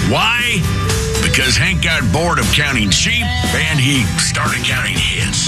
Why? Because Hank got bored of counting sheep and he started counting hits.